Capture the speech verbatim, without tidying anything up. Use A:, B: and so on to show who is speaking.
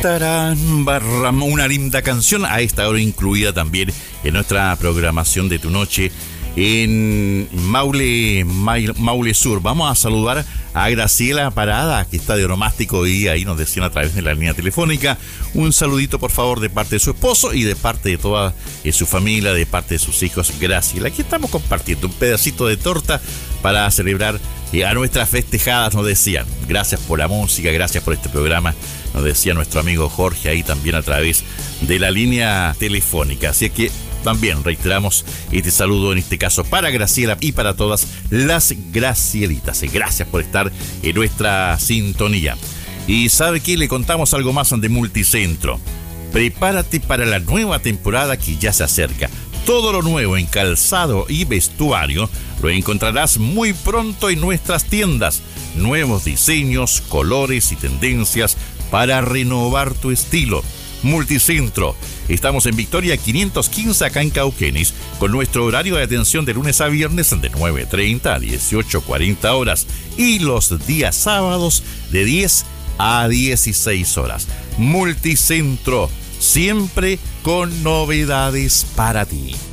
A: Tarán, barra, una linda canción a esta hora incluida también en nuestra programación de tu noche en Maule, Maule Sur. Vamos a saludar a Graciela Parada, que está de onomástico, y ahí nos decían a través de la línea telefónica. Un saludito, por favor, de parte de su esposo y de parte de toda eh, su familia, de parte de sus hijos. Graciela, aquí estamos compartiendo un pedacito de torta para celebrar eh, a nuestras festejadas, nos decían. Gracias por la música, gracias por este programa, nos decía nuestro amigo Jorge ahí también a través de la línea telefónica. Así que también reiteramos este saludo en este caso para Graciela y para todas las Gracielitas. Gracias por estar en nuestra sintonía. Y sabe que le contamos algo más de Multicentro. Prepárate para la nueva temporada que ya se acerca. Todo lo nuevo en calzado y vestuario lo encontrarás muy pronto en nuestras tiendas. Nuevos diseños, colores y tendencias para renovar tu estilo. Multicentro. Estamos en Victoria quinientos quince acá en Cauquenes, con nuestro horario de atención de lunes a viernes de nueve treinta a dieciocho cuarenta horas y los días sábados de diez a dieciséis horas. Multicentro, siempre con novedades para ti.